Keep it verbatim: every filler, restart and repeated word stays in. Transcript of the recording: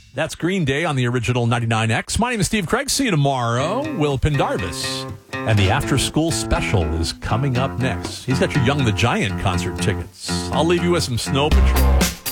That's Green Day on the original ninety-nine X. My name is Steve Craig. See you tomorrow. Will Pendarvis. And the after-school special is coming up next. He's got your Young the Giant concert tickets. I'll leave you with some Snow Patrol.